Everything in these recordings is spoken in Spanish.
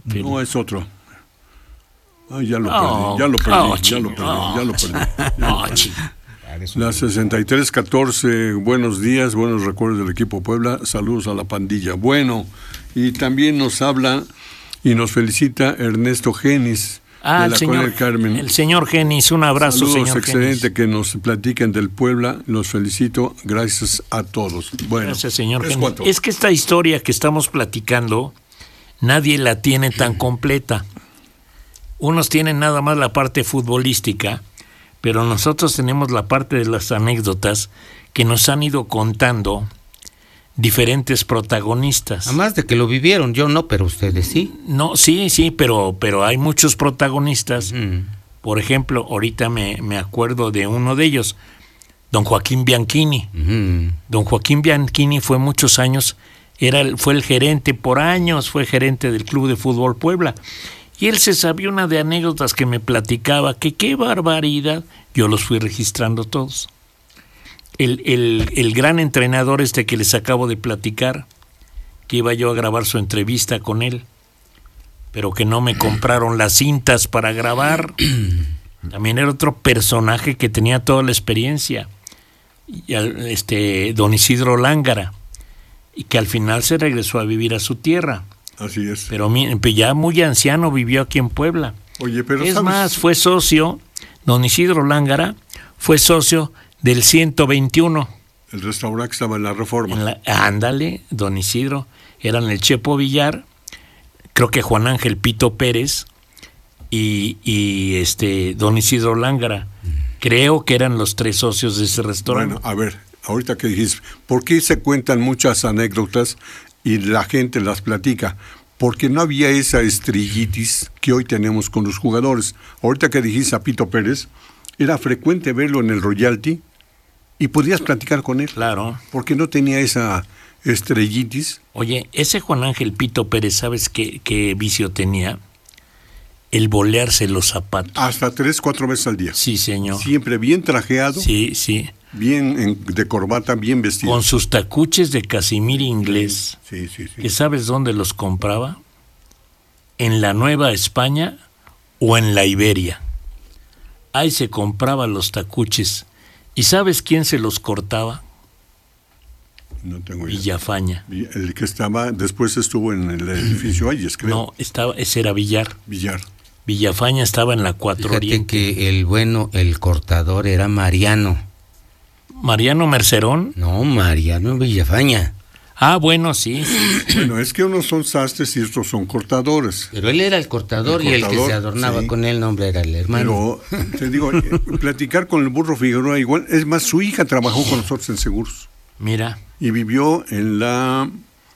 No, es otro. Ay, ya lo perdí. La 6314, buenos días, buenos recuerdos del equipo Puebla, saludos a la pandilla. Bueno, y también nos habla y nos felicita Ernesto Genis. El señor Genis, un abrazo. Saludos, señor excelente Genis. que nos platiquen del Puebla, los felicito, gracias a todos. Bueno, gracias, señor Genis. Es que esta historia que estamos platicando, nadie la tiene tan completa. Unos tienen nada más la parte futbolística, pero nosotros tenemos la parte de las anécdotas que nos han ido contando diferentes protagonistas. Además de que lo vivieron, yo no, pero ustedes sí. No, sí, pero hay muchos protagonistas. Por ejemplo, ahorita me acuerdo de uno de ellos, don Joaquín Bianchini. Don Joaquín Bianchini fue muchos años, fue el gerente, por años fue gerente del Club de Fútbol Puebla. Y él se sabía una de anécdotas que me platicaba, que qué barbaridad, yo los fui registrando todos. El gran entrenador que les acabo de platicar, que iba yo a grabar su entrevista con él, pero que no me compraron las cintas para grabar. También era otro personaje que tenía toda la experiencia, don Isidro Lángara, y que al final se regresó a vivir a su tierra. Así es. Pero ya muy anciano vivió aquí en Puebla. Oye, pero es ¿sabes? Más, fue socio, don Isidro Lángara, fue socio del 121. El restaurante que estaba en la Reforma. Ándale, don Isidro. Eran el Chepo Villar, creo que Juan Ángel Pito Pérez y don Isidro Lángara. Creo que eran los tres socios de ese restaurante. Bueno, a ver, ahorita que dijiste, ¿por qué se cuentan muchas anécdotas y la gente las platica? Porque no había esa estrellitis que hoy tenemos con los jugadores. Ahorita que dijiste a Pito Pérez, era frecuente verlo en el royalty y podías platicar con él. Claro. Porque no tenía esa estrellitis. Oye, ese Juan Ángel Pito Pérez, ¿sabes qué vicio tenía? El bolearse los zapatos. Hasta 3-4 veces al día. Sí, señor. Siempre bien trajeado. Sí, sí. Bien de corbata, bien vestido. Con sus tacuches de casimir inglés. Sí. ¿Que sabes dónde los compraba? En la Nueva España o en la Iberia. Ahí se compraban los tacuches. ¿Y sabes quién se los cortaba? No tengo idea. Villafaña. El que estaba, después estuvo en el edificio Ayes, creo. No, ese era Villar. Villafaña estaba en la 4 Oriente. Que el cortador era Mariano. ¿Mariano Mercerón? No, Mariano Villafaña. Ah, bueno, sí. Bueno, es que unos son sastres y otros son cortadores. Pero él era el cortador y el que se adornaba con el nombre era el hermano. Pero, te digo, platicar con el Burro Figueroa igual, es más, su hija trabajó con nosotros en seguros. Mira. Y vivió en la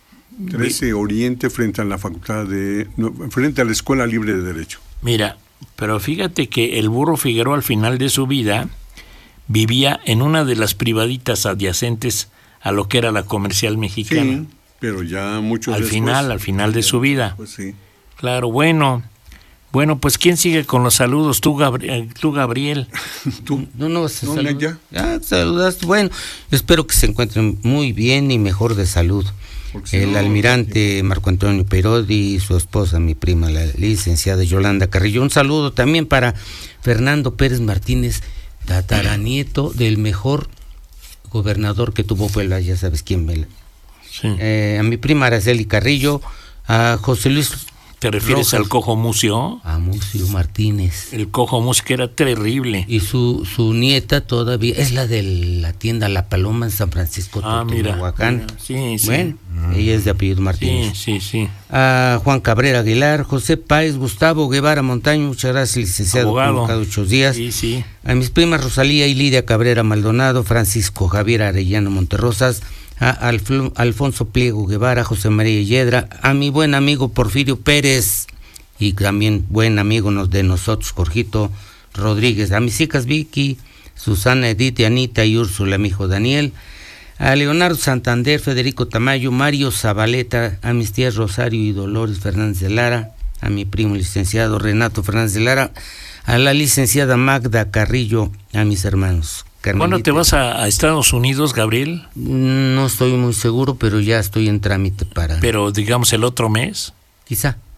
13 Oriente frente a la frente a la Escuela Libre de Derecho. Mira, pero fíjate que el Burro Figueroa al final de su vida vivía en una de las privaditas adyacentes a lo que era la Comercial Mexicana. Sí, pero ya mucho al final de su vida. Pues sí. Claro, bueno, pues ¿quién sigue con los saludos? Tú, Gabriel. ¿Tú? No, ya. Ya saludaste. Bueno, espero que se encuentren muy bien y mejor de salud. El almirante Marco Antonio Perodi y su esposa, mi prima, la licenciada Yolanda Carrillo. Un saludo también para Fernando Pérez Martínez, tataranieto del mejor gobernador que tuvo Puebla, ya sabes quién, sí. A mi prima Araceli Carrillo, a José Luis. ¿Te refieres al Cojo Mucio? A Mucio Martínez. El Cojo Mucio, que era terrible. Y su nieta todavía es la de la tienda La Paloma en San Francisco, Teotihuacán. Sí. Bueno, ella es de apellido Martínez. Sí. A Juan Cabrera Aguilar, José Páez, Gustavo Guevara Montaño, muchas gracias, licenciado, abogado. 8 días. Sí. A mis primas Rosalía y Lidia Cabrera Maldonado, Francisco Javier Arellano Monterrosas, a Alfonso Pliego Guevara, José María Yedra, a mi buen amigo Porfirio Pérez y también buen amigo de nosotros, Jorgito Rodríguez, a mis hijas Vicky, Susana, Edith, Anita y Úrsula, mi hijo Daniel, a Leonardo Santander, Federico Tamayo, Mario Zabaleta, a mis tías Rosario y Dolores Fernández de Lara, a mi primo licenciado Renato Fernández de Lara, a la licenciada Magda Carrillo, a mis hermanos. ¿Cuándo te vas a Estados Unidos, Gabriel? No estoy muy seguro, pero ya estoy en trámite para... Pero digamos el otro mes. Quizá.